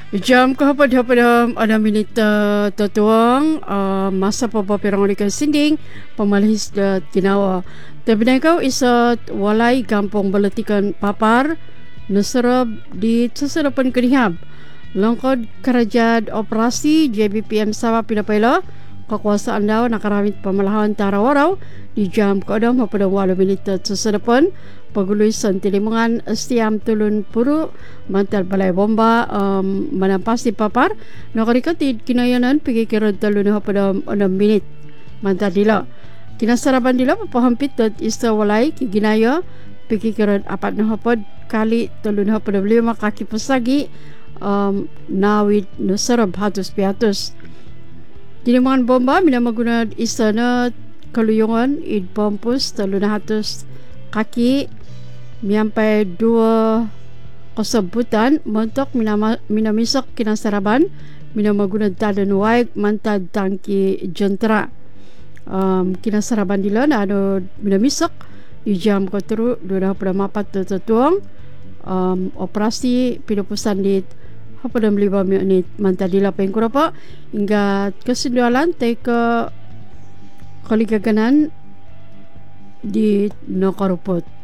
Jam kahapad-hapad ada minit tatuang masa papapirang ulikan sinding pemalihis da tinawa. Tapi kau isa walay gampong balatikan papar nasarap di sasarapan kanihab. Lengkod kerajaan operasi JBPM Sabah pinapaylo kakuasaan daw nakaramit pamalahan tarawaraw di jam kodom hapada 8 minit sasarapan paguloy sa tilimungan Astiam Tulun Puro mantal balay bomba manampasi papar nakarikatid kinayanan pigikirad talo na pada 6 minit mantal dila kinasarapan dila papahampit at isa walay kiginaya pigikirad 4 na hapad kali talo na pada 5 kaki pasagi nawid no sarab hatos piatos tilimungan bomba minamagunad isa na kaluyungan id pompos talo na hatos kaki miampai 2 kasabutan montok minamisok kinasaraban minamagunad tadan waig mantad tangki jentra kinasaraban dila na ano minamisok ijam ko turu dua pada mapat tatuang operasi pinupusan dit pada 5 menit mantad dila pengkurapa hingga kesendalan tay ke kaligaganan di Nakarupot.